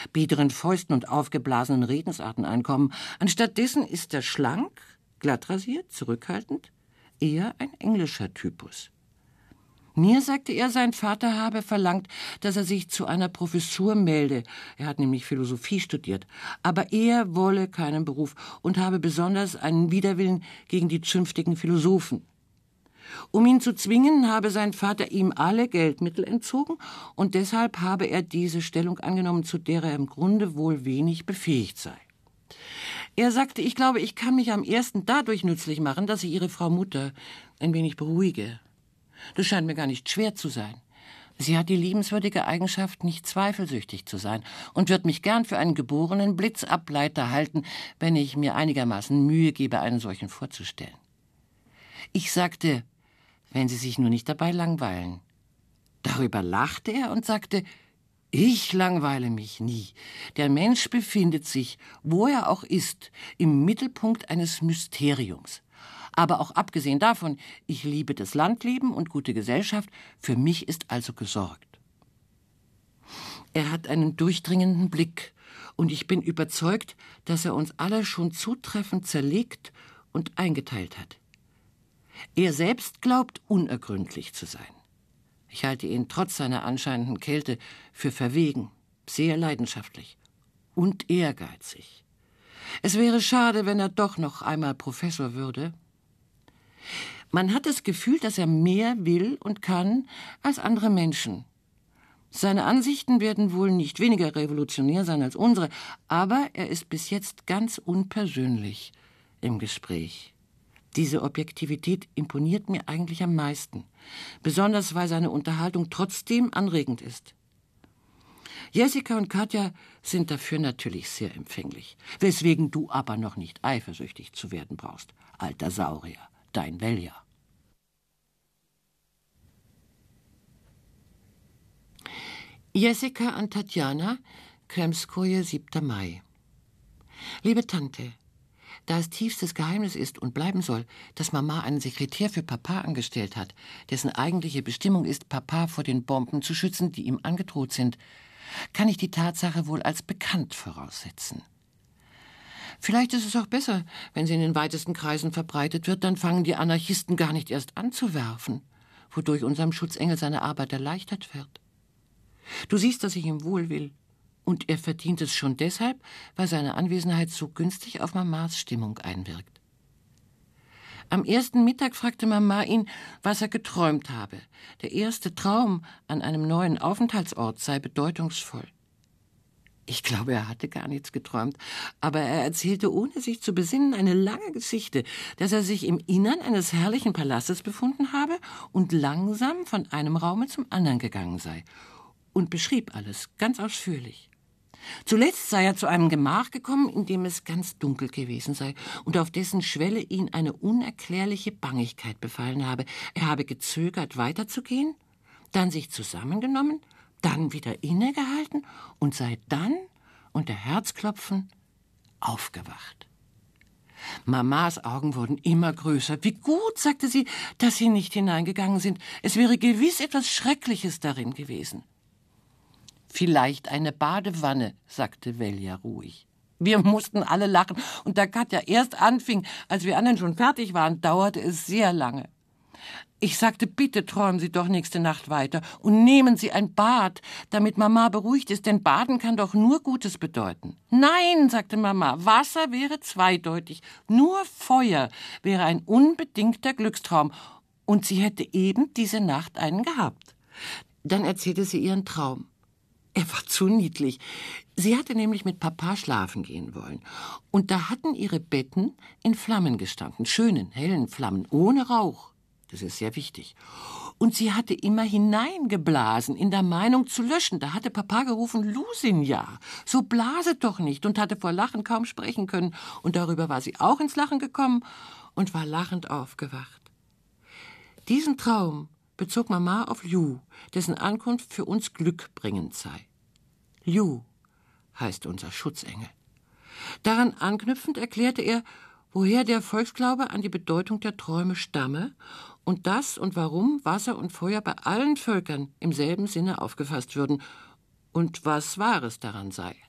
biederen Fäusten und aufgeblasenen Redensarten einkommen. Anstattdessen ist er schlank, glatt rasiert, zurückhaltend, eher ein englischer Typus. Mir sagte er, sein Vater habe verlangt, dass er sich zu einer Professur melde. Er hat nämlich Philosophie studiert. Aber er wolle keinen Beruf und habe besonders einen Widerwillen gegen die zünftigen Philosophen. Um ihn zu zwingen, habe sein Vater ihm alle Geldmittel entzogen und deshalb habe er diese Stellung angenommen, zu der er im Grunde wohl wenig befähigt sei. Er sagte, ich glaube, ich kann mich am ersten dadurch nützlich machen, dass ich Ihre Frau Mutter ein wenig beruhige. Das scheint mir gar nicht schwer zu sein. Sie hat die liebenswürdige Eigenschaft, nicht zweifelsüchtig zu sein und wird mich gern für einen geborenen Blitzableiter halten, wenn ich mir einigermaßen Mühe gebe, einen solchen vorzustellen. Ich sagte, wenn Sie sich nur nicht dabei langweilen. Darüber lachte er und sagte, ich langweile mich nie. Der Mensch befindet sich, wo er auch ist, im Mittelpunkt eines Mysteriums. Aber auch abgesehen davon, ich liebe das Landleben und gute Gesellschaft, für mich ist also gesorgt. Er hat einen durchdringenden Blick und ich bin überzeugt, dass er uns alle schon zutreffend zerlegt und eingeteilt hat. Er selbst glaubt, unergründlich zu sein. Ich halte ihn trotz seiner anscheinenden Kälte für verwegen, sehr leidenschaftlich und ehrgeizig. Es wäre schade, wenn er doch noch einmal Professor würde. Man hat das Gefühl, dass er mehr will und kann als andere Menschen. Seine Ansichten werden wohl nicht weniger revolutionär sein als unsere, aber er ist bis jetzt ganz unpersönlich im Gespräch. Diese Objektivität imponiert mir eigentlich am meisten, besonders weil seine Unterhaltung trotzdem anregend ist. Jessica und Katja sind dafür natürlich sehr empfänglich, weswegen du aber noch nicht eifersüchtig zu werden brauchst, alter Saurier, dein Velja. Jessica an Tatjana, Kremskoje, 7. Mai. Liebe Tante, da es tiefstes Geheimnis ist und bleiben soll, dass Mama einen Sekretär für Papa angestellt hat, dessen eigentliche Bestimmung ist, Papa vor den Bomben zu schützen, die ihm angedroht sind, kann ich die Tatsache wohl als bekannt voraussetzen. Vielleicht ist es auch besser, wenn sie in den weitesten Kreisen verbreitet wird, dann fangen die Anarchisten gar nicht erst an zu werfen, wodurch unserem Schutzengel seine Arbeit erleichtert wird. Du siehst, dass ich ihm wohl will. Und er verdient es schon deshalb, weil seine Anwesenheit so günstig auf Mamas Stimmung einwirkt. Am ersten Mittag fragte Mama ihn, was er geträumt habe. Der erste Traum an einem neuen Aufenthaltsort sei bedeutungsvoll. Ich glaube, er hatte gar nichts geträumt, aber er erzählte, ohne sich zu besinnen, eine lange Geschichte, dass er sich im Innern eines herrlichen Palastes befunden habe und langsam von einem Raume zum anderen gegangen sei. Und beschrieb alles ganz ausführlich. Zuletzt sei er zu einem Gemach gekommen, in dem es ganz dunkel gewesen sei und auf dessen Schwelle ihn eine unerklärliche Bangigkeit befallen habe. Er habe gezögert, weiterzugehen, dann sich zusammengenommen, dann wieder innegehalten und sei dann unter Herzklopfen aufgewacht. Mamas Augen wurden immer größer. Wie gut, sagte sie, dass sie nicht hineingegangen sind. Es wäre gewiss etwas Schreckliches darin gewesen. Vielleicht eine Badewanne, sagte Velja ruhig. Wir mussten alle lachen, und da Katja erst anfing, als wir anderen schon fertig waren, dauerte es sehr lange. Ich sagte, bitte träumen Sie doch nächste Nacht weiter und nehmen Sie ein Bad, damit Mama beruhigt ist, denn Baden kann doch nur Gutes bedeuten. Nein, sagte Mama, Wasser wäre zweideutig, nur Feuer wäre ein unbedingter Glückstraum, und sie hätte eben diese Nacht einen gehabt. Dann erzählte sie ihren Traum. Er war zu niedlich. Sie hatte nämlich mit Papa schlafen gehen wollen. Und da hatten ihre Betten in Flammen gestanden, schönen, hellen Flammen, ohne Rauch. Das ist sehr wichtig. Und sie hatte immer hineingeblasen, in der Meinung zu löschen. Da hatte Papa gerufen, Lusinja, so blase doch nicht, und hatte vor Lachen kaum sprechen können. Und darüber war sie auch ins Lachen gekommen und war lachend aufgewacht. Diesen Traum bezog Mama auf Liu, dessen Ankunft für uns glückbringend sei. Liu heißt unser Schutzengel. Daran anknüpfend erklärte er, woher der Volksglaube an die Bedeutung der Träume stamme und dass und warum Wasser und Feuer bei allen Völkern im selben Sinne aufgefasst würden und was Wahres daran sei.